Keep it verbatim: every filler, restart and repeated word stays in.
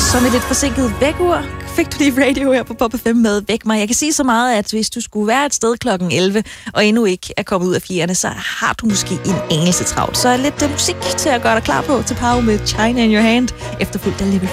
Så med lidt forsinket vækkeur fik du lige radio her på Pop F M med Væk mig. Jeg kan sige så meget, at hvis du skulle være et sted klokken elleve, og endnu ikke er kommet ud af fjerne, så har du måske en engelsk travlt. Så lidt uh, musik til at gøre dig klar på til Pau med China in Your Hand, efterfulgt af Level